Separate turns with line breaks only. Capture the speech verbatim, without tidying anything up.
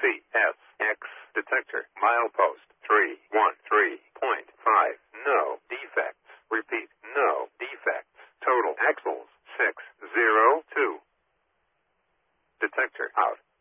C S X detector. Milepost three one three point five. No defects. Repeat, no defects. Total axles six zero two. Detector out.